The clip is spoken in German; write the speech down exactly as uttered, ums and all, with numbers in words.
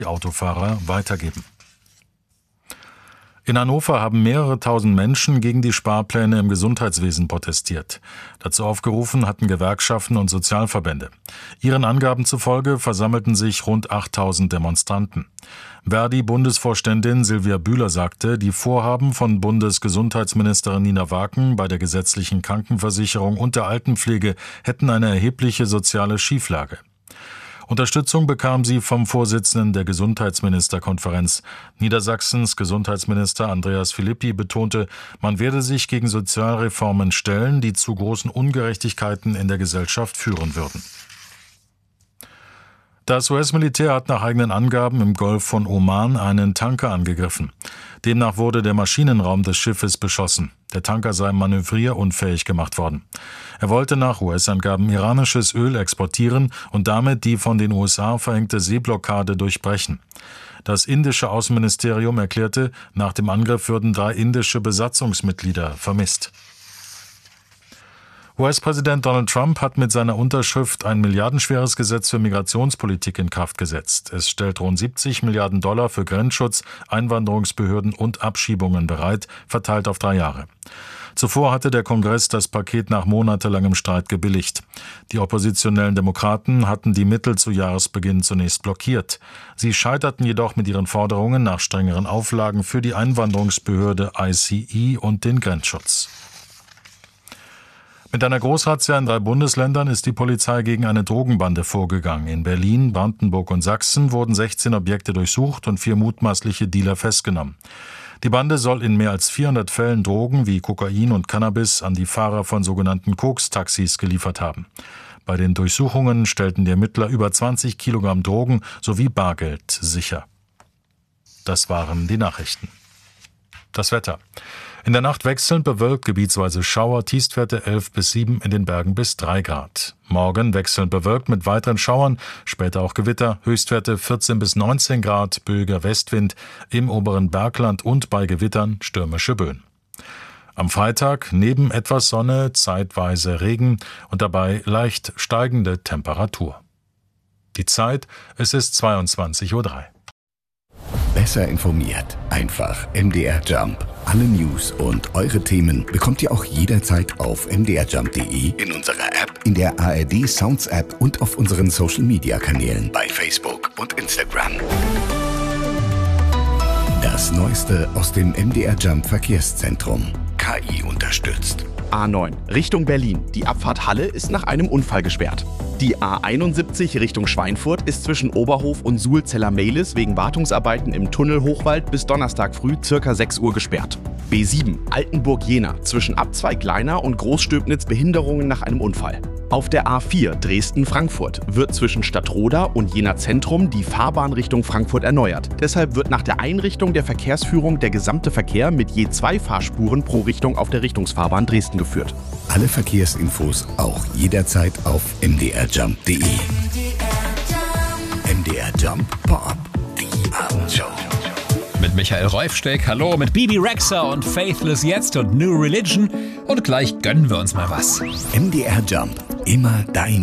die Autofahrer weitergeben. In Hannover haben mehrere tausend Menschen gegen die Sparpläne im Gesundheitswesen protestiert. Dazu aufgerufen hatten Gewerkschaften und Sozialverbände. Ihren Angaben zufolge versammelten sich rund achttausend Demonstranten. Verdi-Bundesvorständin Silvia Bühler sagte, die Vorhaben von Bundesgesundheitsministerin Nina Waken bei der gesetzlichen Krankenversicherung und der Altenpflege hätten eine erhebliche soziale Schieflage. Unterstützung bekam sie vom Vorsitzenden der Gesundheitsministerkonferenz. Niedersachsens Gesundheitsminister Andreas Philippi betonte, man werde sich gegen Sozialreformen stellen, die zu großen Ungerechtigkeiten in der Gesellschaft führen würden. Das U S-Militär hat nach eigenen Angaben im Golf von Oman einen Tanker angegriffen. Demnach wurde der Maschinenraum des Schiffes beschossen. Der Tanker sei manövrierunfähig gemacht worden. Er wollte nach U S-Angaben iranisches Öl exportieren und damit die von den U S A verhängte Seeblockade durchbrechen. Das indische Außenministerium erklärte, nach dem Angriff würden drei indische Besatzungsmitglieder vermisst. U S-Präsident Donald Trump hat mit seiner Unterschrift ein milliardenschweres Gesetz für Migrationspolitik in Kraft gesetzt. Es stellt rund siebzig Milliarden Dollar für Grenzschutz, Einwanderungsbehörden und Abschiebungen bereit, verteilt auf drei Jahre. Zuvor hatte der Kongress das Paket nach monatelangem Streit gebilligt. Die oppositionellen Demokraten hatten die Mittel zu Jahresbeginn zunächst blockiert. Sie scheiterten jedoch mit ihren Forderungen nach strengeren Auflagen für die Einwanderungsbehörde I C E und den Grenzschutz. Mit einer Großrazzia in drei Bundesländern ist die Polizei gegen eine Drogenbande vorgegangen. In Berlin, Brandenburg und Sachsen wurden sechzehn Objekte durchsucht und vier mutmaßliche Dealer festgenommen. Die Bande soll in mehr als vierhundert Fällen Drogen wie Kokain und Cannabis an die Fahrer von sogenannten Koks-Taxis geliefert haben. Bei den Durchsuchungen stellten die Ermittler über zwanzig Kilogramm Drogen sowie Bargeld sicher. Das waren die Nachrichten. Das Wetter. In der Nacht wechselnd bewölkt, gebietsweise Schauer, Tiefstwerte elf bis sieben, in den Bergen bis drei Grad. Morgen wechselnd bewölkt mit weiteren Schauern, später auch Gewitter, Höchstwerte vierzehn bis neunzehn Grad, böiger Westwind, im oberen Bergland und bei Gewittern stürmische Böen. Am Freitag neben etwas Sonne zeitweise Regen und dabei leicht steigende Temperatur. Die Zeit, es ist zweiundzwanzig Uhr drei. Besser informiert. Einfach M D R Jump. Alle News und eure Themen bekommt ihr auch jederzeit auf m d r jump punkt d e, in unserer App, in der A R D Sounds App und auf unseren Social Media Kanälen bei Facebook und Instagram. Das Neueste aus dem M D R Jump Verkehrszentrum. K I unterstützt. A neun Richtung Berlin. Die Abfahrt Halle ist nach einem Unfall gesperrt. Die A einundsiebzig Richtung Schweinfurt ist zwischen Oberhof und Suhl-Zeller-Mehlis wegen Wartungsarbeiten im Tunnel Hochwald bis Donnerstag früh circa sechs Uhr gesperrt. B sieben Altenburg-Jena zwischen Abzweig Leina und Großstöbnitz Behinderungen nach einem Unfall. Auf der A vier Dresden-Frankfurt wird zwischen Stadtroda und Jena Zentrum die Fahrbahn Richtung Frankfurt erneuert. Deshalb wird nach der Einrichtung der Verkehrsführung der gesamte Verkehr mit je zwei Fahrspuren pro Richtung auf der Richtungsfahrbahn Dresden geführt. Alle Verkehrsinfos auch jederzeit auf m d r jump punkt d e. M D R Jump Pop, die Abendshow. Mit Michael Reufsteck, hallo, mit Bibi Rexha und Faithless Jetzt und New Religion. Und gleich gönnen wir uns mal was. M D R Jump, immer deine